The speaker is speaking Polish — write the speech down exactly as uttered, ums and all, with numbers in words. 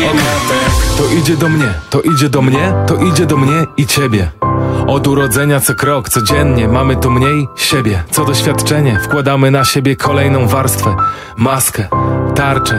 To idzie do mnie, to idzie do mnie, to idzie do mnie i ciebie. Od urodzenia co krok, codziennie mamy tu mniej siebie. Co doświadczenie, wkładamy na siebie kolejną warstwę, maskę, tarczę.